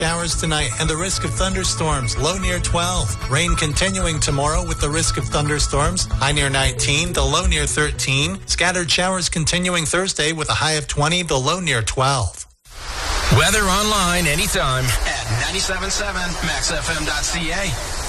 Showers tonight and the risk of thunderstorms, low near 12. Rain continuing tomorrow with the risk of thunderstorms, high near 19, the low near 13. Scattered showers continuing Thursday with a high of 20, the low near 12. Weather online anytime at 97.7 maxfm.ca.